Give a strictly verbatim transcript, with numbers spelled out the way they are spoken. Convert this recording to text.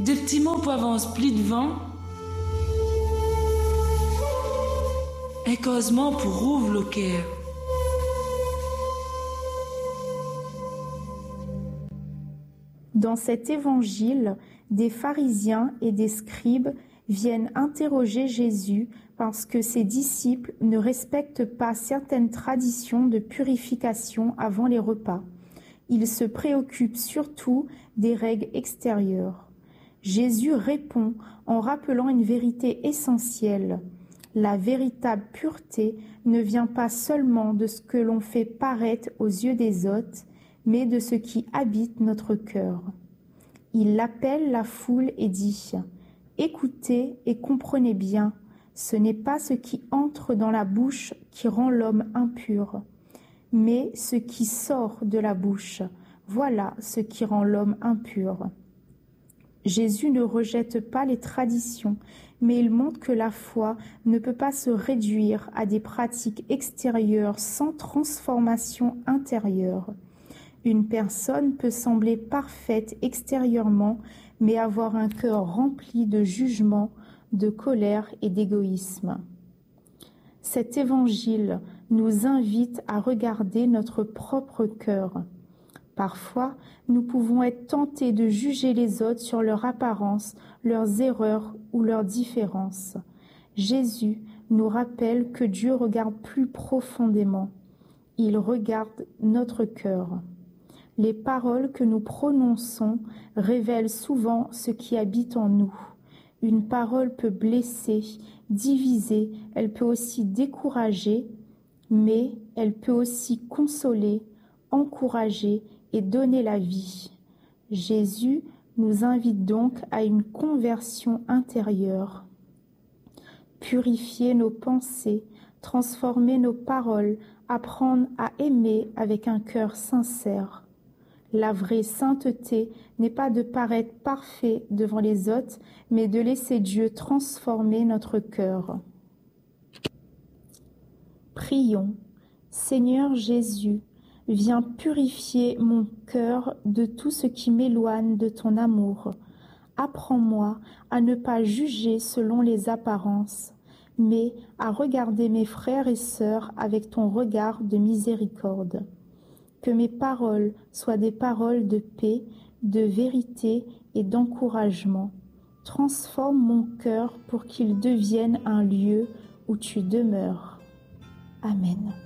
Des petits mots pour avancer plus devant. Un causement pour ouvrir le cœur. Dans cet évangile, des pharisiens et des scribes viennent interroger Jésus parce que ses disciples ne respectent pas certaines traditions de purification avant les repas. Ils se préoccupent surtout des règles extérieures. Jésus répond en rappelant une vérité essentielle. La véritable pureté ne vient pas seulement de ce que l'on fait paraître aux yeux des autres, mais de ce qui habite notre cœur. Il appelle la foule et dit « Écoutez et comprenez bien, ce n'est pas ce qui entre dans la bouche qui rend l'homme impur, mais ce qui sort de la bouche, voilà ce qui rend l'homme impur. » Jésus ne rejette pas les traditions, mais il montre que la foi ne peut pas se réduire à des pratiques extérieures sans transformation intérieure. Une personne peut sembler parfaite extérieurement, mais avoir un cœur rempli de jugement, de colère et d'égoïsme. Cet évangile nous invite à regarder notre propre cœur. Parfois, nous pouvons être tentés de juger les autres sur leur apparence, leurs erreurs ou leurs différences. Jésus nous rappelle que Dieu regarde plus profondément. Il regarde notre cœur. Les paroles que nous prononçons révèlent souvent ce qui habite en nous. Une parole peut blesser, diviser, elle peut aussi décourager, mais elle peut aussi consoler, encourager et donner la vie. Jésus nous invite donc à une conversion intérieure. Purifier nos pensées, transformer nos paroles, apprendre à aimer avec un cœur sincère. La vraie sainteté n'est pas de paraître parfait devant les autres, mais de laisser Dieu transformer notre cœur. Prions. Seigneur Jésus, viens purifier mon cœur de tout ce qui m'éloigne de ton amour. Apprends-moi à ne pas juger selon les apparences, mais à regarder mes frères et sœurs avec ton regard de miséricorde. Que mes paroles soient des paroles de paix, de vérité et d'encouragement. Transforme mon cœur pour qu'il devienne un lieu où tu demeures. Amen.